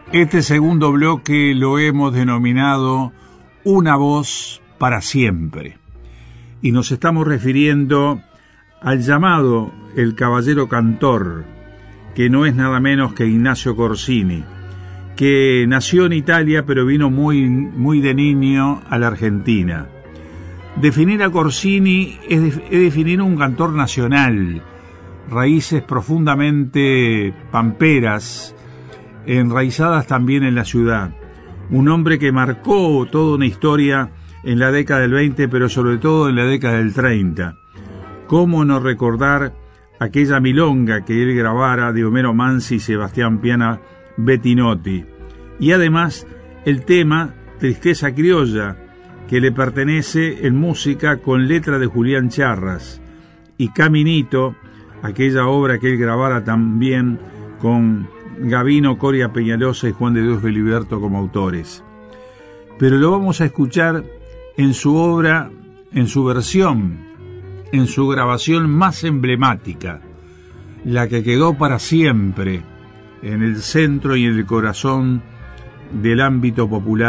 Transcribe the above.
Este segundo bloque lo hemos denominado Una voz para siempre. Y nos estamos refiriendo al llamado El Caballero Cantor, que no es nada menos que Ignacio Corsini, que nació en Italia pero vino muy de niño a la Argentina. Definir a Corsini es definir un cantor nacional, raíces profundamente pamperas, enraizadas también en la ciudad. Un hombre que marcó toda una historia en la década del 20, pero sobre todo en la década del 30. ¿Cómo no recordar aquella milonga que él grabara de Homero Manzi y Sebastián Piana Bettinotti? Y además el tema Tristeza Criolla, que le pertenece en música con letra de Julián Charras, y Caminito, aquella obra que él grabara también con Gavino, Coria Peñalosa y Juan de Dios Beliberto como autores. Pero lo vamos a escuchar en su obra, en su versión, en su grabación más emblemática, la que quedó para siempre en el centro y en el corazón del ámbito popular